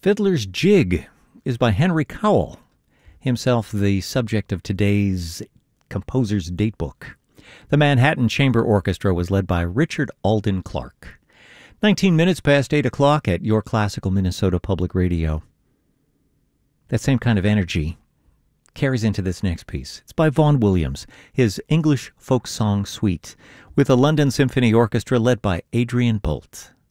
Fiddler's Jig is by Henry Cowell, himself the subject of today's Composer's Datebook. The Manhattan Chamber Orchestra was led by Richard Alden Clark. 19 minutes past 8 o'clock at your classical Minnesota Public Radio. That same kind of energy carries into this next piece. It's by Vaughan Williams, his English Folk Song Suite, with the London Symphony Orchestra led by Adrian Bolt.